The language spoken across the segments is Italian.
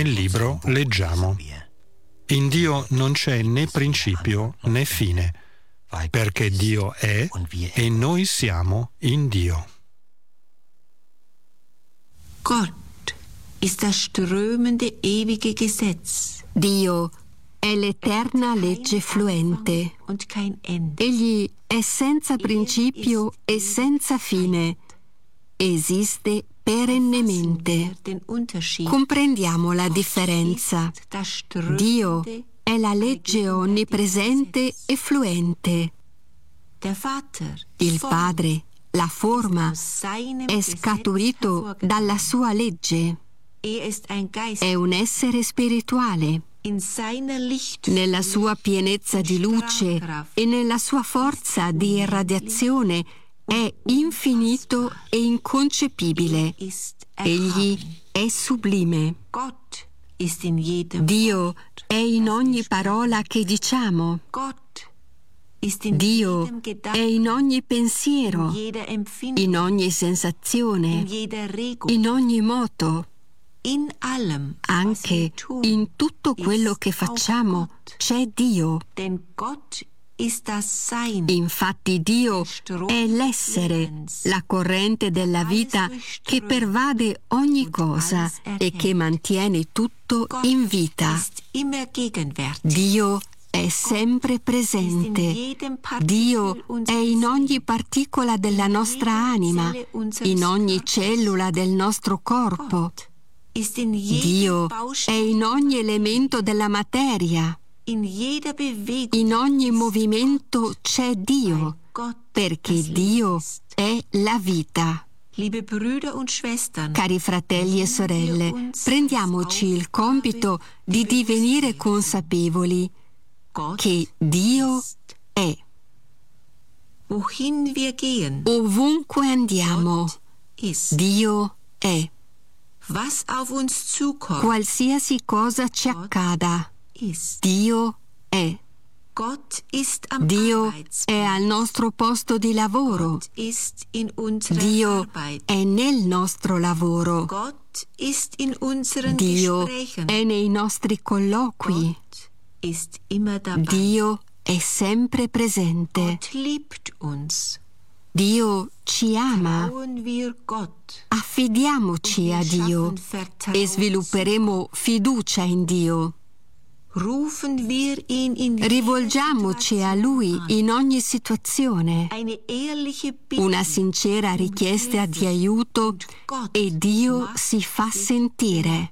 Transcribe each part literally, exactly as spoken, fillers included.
nel libro leggiamo: in Dio non c'è né principio né fine, perché Dio è e noi siamo in Dio. Gott ist das strömende ewige Gesetz. Dio è l'eterna legge fluente. Und kein Ende. Egli è senza principio e senza fine. Esiste perennemente. Den Unterschied. Comprendiamo la differenza. Das strömende Dio è la legge onnipresente e fluente. Der Vater, Il Padre, la forma, è scaturito dalla sua legge. Er ist ein Geist. È un essere spirituale. In seiner Licht, Nella sua pienezza di luce e nella sua forza di irradiazione è infinito e inconcepibile. Egli è sublime. Gott ist in jedem Dio è in ogni parola che diciamo. Gott ist in Dio jedem è Gedanken, in ogni pensiero, in jeder Empfindung, in ogni in sensazione, jeder Regung, in ogni moto. in allem, was Anche wir tun, in tutto quello ist che facciamo auch Gott. c'è Dio. Denn Gott ist das Sein. Infatti Dio è l'essere, la corrente della vita che pervade ogni cosa e che mantiene tutto in vita. Ist immer gegenwärtig. Dio è sempre presente. Dio è in ogni particola della nostra anima, in ogni cellula del nostro corpo. Ist in jedem Dio è Baustein, in ogni elemento della materia. in jeder Bewegung. In ogni movimento c'è Dio, Gott, perché das Dio Leben ist. è la vita. Liebe Brüder und Schwestern, Cari fratelli e sorelle, prendiamoci il compito di divenire consapevoli Gott che Dio è. wohin wir gehen, Ovunque andiamo, ist. Dio è. Was auf uns zukommt, Qualsiasi cosa ci accada, ist. Dio è. Gott ist am Dio Arbeitsplatz. è al nostro posto di lavoro. Gott ist in unserer Dio Arbeit. è nel nostro lavoro. Gott ist in unseren Dio Gesprächen. è nei nostri colloqui. Gott ist immer dabei. Dio è sempre presente. Gott liebt uns. Dio ci ama. Trauen wir Gott. Affidiamoci a Dio e svilupperemo fiducia in Dio. Rufen wir ihn in Rivolgiamoci a Lui in ogni situazione. eine ehrliche Bitte. Una sincera richiesta di aiuto e Dio si fa sentire.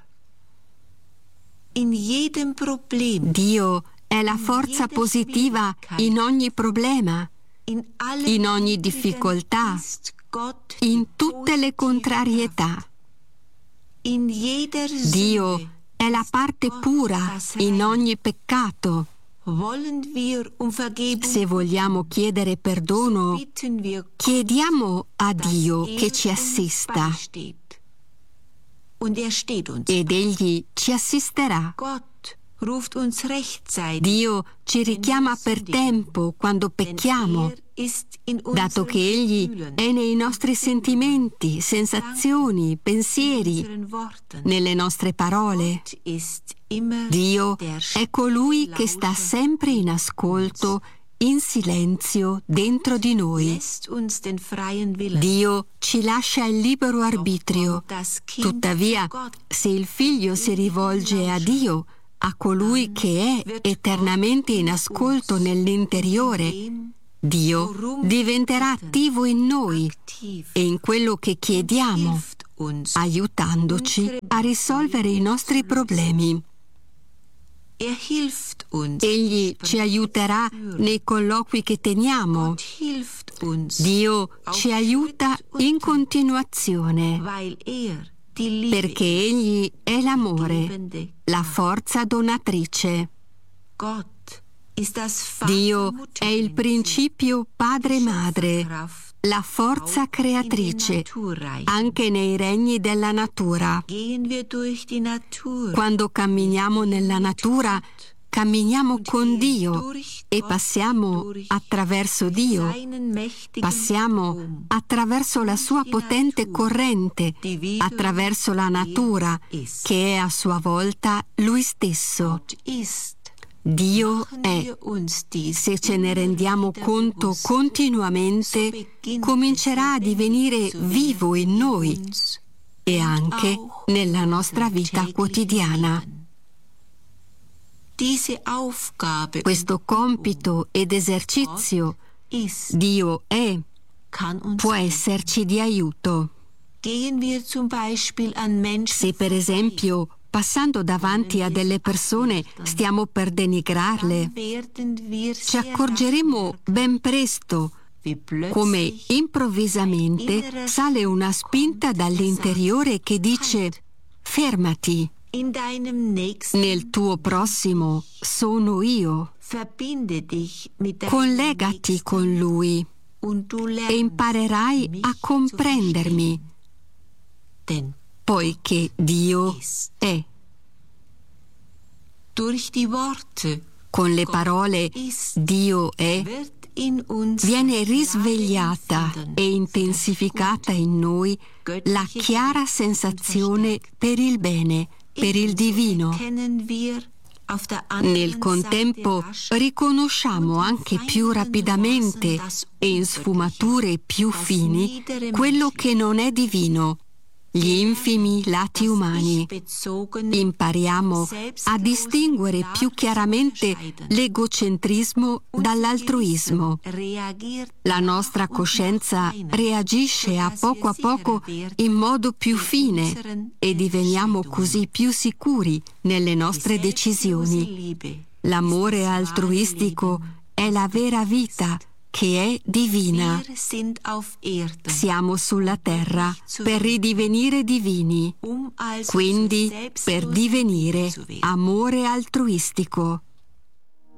In jedem Problem, Dio è la forza positiva in ogni problema, in allen in ogni Widrigen difficoltà, ist Gott in tutte le positive contrarietà. Kraft. In jeder Dio Sünde è la parte pura in ogni peccato. wollen wir um Vergebung, Se vogliamo chiedere perdono, bitten wir Gott, chiediamo a dass Dio er che ci uns assista beisteht. Und er steht uns. ed Egli ci assisterà. Gott ruft uns rechtzeitig, Dio ci richiama per tempo quando denn pecchiamo, er ist in dato unseren che Egli Gefühlen, è nei nostri sentimenti, sensazioni, in pensieri, unseren Worten. nelle nostre parole. Gott ist immer Dio der è colui che sta Lauscher, sempre in ascolto, in silenzio dentro di noi. lässt uns den freien Willen. Dio ci lascia il libero arbitrio. Das Kind Tuttavia, zu Gott, se il figlio si rivolge a Dio, a colui che è eternamente in ascolto nell'interiore, dem Dio diventerà attivo in noi aktiv, e in quello che chiediamo, hilft uns. aiutandoci a risolvere i nostri problemi. Er hilft uns. Egli ci aiuterà nei colloqui che teniamo. Gott hilft uns, Dio ci aiuta in continuazione, weil er die Liebe perché Egli è l'amore, gebende. la forza donatrice. Gott ist das Dio Vater-Mutter- è il principio padre-madre, Kraft. la forza creatrice, In den Naturreichen anche nei regni della natura. gehen wir durch die Natur. Quando camminiamo nella natura, camminiamo con Dio e passiamo attraverso Dio. Passiamo attraverso la sua potente corrente, attraverso la natura, che è a sua volta Lui stesso. Dio è. Se ce ne rendiamo conto continuamente, comincerà a divenire vivo in noi e anche nella nostra vita quotidiana. Questo compito ed esercizio, Dio è, può esserci di aiuto. Se per esempio, passando davanti a delle persone, stiamo per denigrarle, ci accorgeremo ben presto come improvvisamente sale una spinta dall'interiore che dice: fermati, nel tuo prossimo sono io. Collegati con lui e imparerai a comprendermi, poiché Dio è. Con le parole Dio è, viene risvegliata e intensificata in noi la chiara sensazione per il bene, per il divino. Nel contempo riconosciamo anche più rapidamente e in sfumature più fini quello che non è divino, gli infimi lati umani. Impariamo a distinguere più chiaramente l'egocentrismo dall'altruismo. La nostra coscienza reagisce a poco a poco in modo più fine e diveniamo così più sicuri nelle nostre decisioni. L'amore altruistico è la vera vita, che è divina. Siamo sulla terra per ridivenire divini, quindi per divenire amore altruistico.